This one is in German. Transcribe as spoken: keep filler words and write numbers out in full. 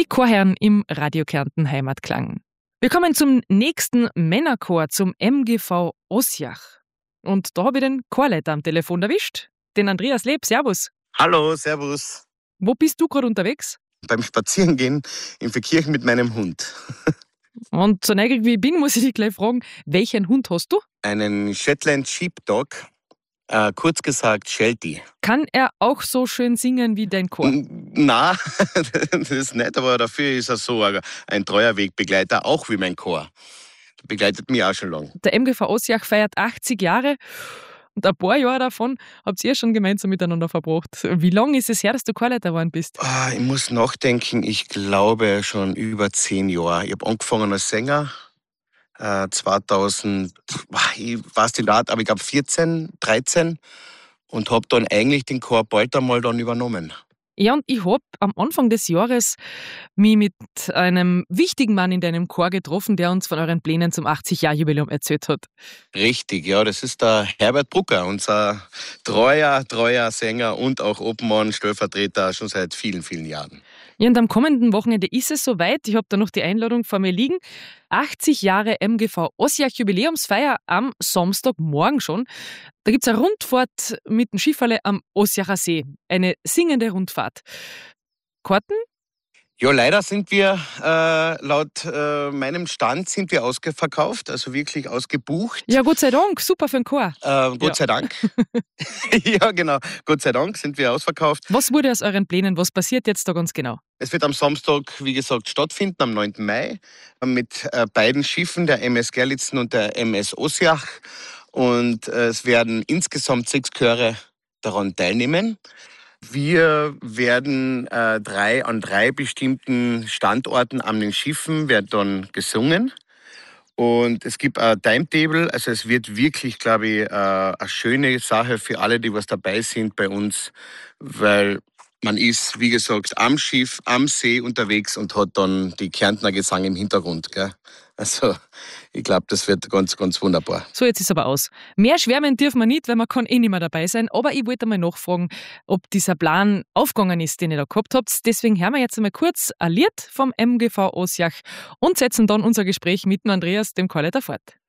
Die Chorherren im Radio Kärnten Heimatklang. Wir kommen zum nächsten Männerchor, zum M G V Osjach. Und da habe ich den Chorleiter am Telefon erwischt, den Andreas Leb. Servus. Hallo, servus. Wo bist du gerade unterwegs? Beim Spazierengehen in Verkirchen mit meinem Hund. Und so neugierig wie ich bin, muss ich dich gleich fragen, welchen Hund hast du? Einen Shetland Sheepdog, äh, kurz gesagt Sheltie. Kann er auch so schön singen wie dein Chor? N- Na, das ist nicht, aber dafür ist er so ein, ein treuer Wegbegleiter, auch wie mein Chor. Der begleitet mich auch schon lange. Der M G V Osjach feiert achtzig Jahre und ein paar Jahre davon habt ihr schon gemeinsam miteinander verbracht. Wie lange ist es her, dass du Chorleiter geworden bist? Ah, ich muss nachdenken, ich glaube schon über zehn Jahre. Ich habe angefangen als Sänger, äh, zweitausend, ich weiß die Daten, aber ich glaube vierzehn, dreizehn und habe dann eigentlich den Chor bald einmal dann übernommen. Ja, und ich habe am Anfang des Jahres mich mit einem wichtigen Mann in deinem Chor getroffen, der uns von euren Plänen zum achtzig-Jahr-Jubiläum erzählt hat. Richtig, ja, das ist der Herbert Brucker, unser treuer, treuer Sänger und auch Obmann, Stellvertreter schon seit vielen, vielen Jahren. Ja, und am kommenden Wochenende ist es soweit. Ich habe da noch die Einladung vor mir liegen. achtzig Jahre M G V Osjach Jubiläumsfeier am Samstagmorgen schon. Da gibt es eine Rundfahrt mit dem Skifalle am Osjacher See. Eine singende Rundfahrt. Karten? Ja, leider sind wir, äh, laut äh, meinem Stand, sind wir ausverkauft, also wirklich ausgebucht. Ja, Gott sei Dank. Super für den Chor. Äh, Gott Ja. sei Dank. Ja, genau. Gott sei Dank sind wir ausverkauft. Was wurde aus euren Plänen? Was passiert jetzt da ganz genau? Es wird am Samstag, wie gesagt, stattfinden, am neunten Mai, mit äh, beiden Schiffen, der M S Gerlitzen und der M S Osjach. Und äh, es werden insgesamt sechs Chöre daran teilnehmen. Wir werden äh, drei an drei bestimmten Standorten an den Schiffen wird dann gesungen. Und es gibt ein Timetable, also es wird wirklich, glaube ich, äh, eine schöne Sache für alle, die was dabei sind bei uns, weil man ist, wie gesagt, am Schiff, am See unterwegs und hat dann die Kärntner Gesang im Hintergrund. Gell? Also ich glaube, das wird ganz, ganz wunderbar. So, jetzt ist aber aus. Mehr schwärmen dürfen wir nicht, weil man kann eh nicht mehr dabei sein. Aber ich wollte mal nachfragen, ob dieser Plan aufgegangen ist, den ihr da gehabt habt. Deswegen hören wir jetzt einmal kurz ein Lied vom M G V Osjach und setzen dann unser Gespräch mit dem Andreas, dem Chorleiter, fort.